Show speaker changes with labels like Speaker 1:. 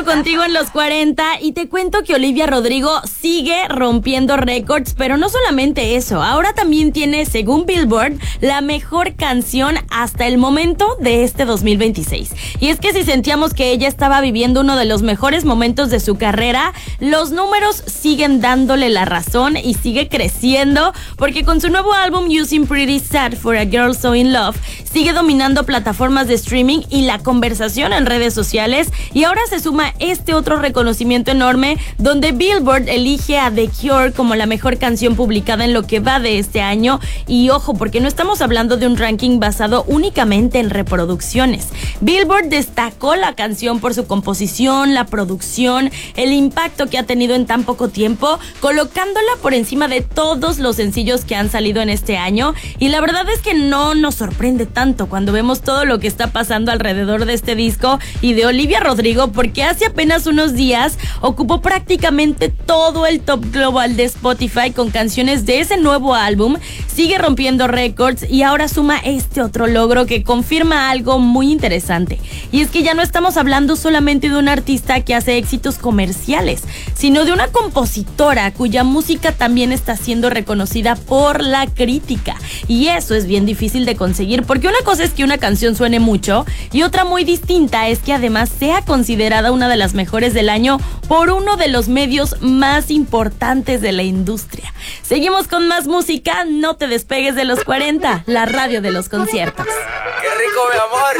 Speaker 1: regreso contigo en los 40 y te cuento que Olivia Rodrigo sigue rompiendo récords, pero no solamente eso, ahora también tiene, según Billboard, la mejor canción hasta el momento de este 2026. Y es que si sentíamos que ella estaba viviendo uno de los mejores momentos de su carrera, los números siguen dándole la razón y sigue creciendo, porque con su nuevo álbum Using Pretty Sad for a Girl So In Love, sigue dominando plataformas de streaming y la conversación en redes sociales, y ahora se suma este otro reconocimiento enorme donde Billboard elige a The Cure como la mejor canción publicada en lo que va de este año. Y ojo, porque no estamos hablando de un ranking basado únicamente en reproducciones. Billboard destacó la canción por su composición, la producción, el impacto que ha tenido en tan poco tiempo, colocándola por encima de todos los sencillos que han salido en este año. Y la verdad es que no nos sorprende tanto cuando vemos todo lo que está pasando alrededor de este disco y de Olivia Rodrigo, porque hace apenas unos días ocupó prácticamente todo el top global de Spotify con canciones de ese nuevo álbum, sigue rompiendo récords y ahora suma este otro logro que confirma algo muy interesante. Y es que ya no estamos hablando solamente de una artista que hace éxitos comerciales, sino de una compositora cuya música también está siendo reconocida por la crítica. Y eso es bien difícil de conseguir, porque una cosa es que una canción suene mucho y otra muy distinta es que además sea considerada una de las mejores del año por uno de los medios más importantes de la industria. Seguimos con más música, no te despegues de los 40, la radio de los conciertos.
Speaker 2: ¡Qué rico, mi amor!